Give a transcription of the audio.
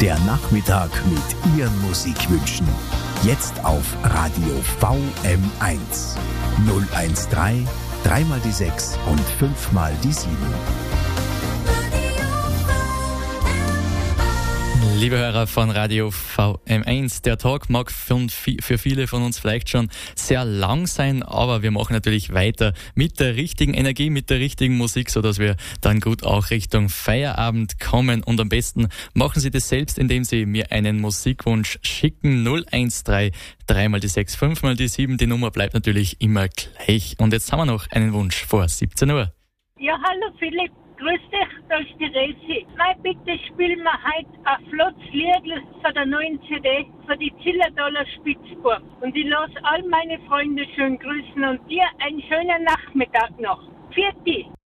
Der Nachmittag mit Ihren Musikwünschen. Jetzt auf Radio VM1. 013, 3 mal die 6 und 5 mal die 7. Liebe Hörer von Radio VM1, der Tag mag für viele von uns vielleicht schon sehr lang sein, aber wir machen natürlich weiter mit der richtigen Energie, mit der richtigen Musik, sodass wir dann gut auch Richtung Feierabend kommen. Und am besten machen Sie das selbst, indem Sie mir einen Musikwunsch schicken. 013 3 mal die 6, 5 mal die 7. Die Nummer bleibt natürlich immer gleich. Und jetzt haben wir noch einen Wunsch vor 17 Uhr. Ja, hallo Philipp. Grüß dich, da ist die Resi. Mein bitte spielen wir heute ein flottes Lied von der neuen CD von die Zillertaler Spitzburg. Und ich lasse all meine Freunde schön grüßen und dir einen schönen Nachmittag noch. Vierte!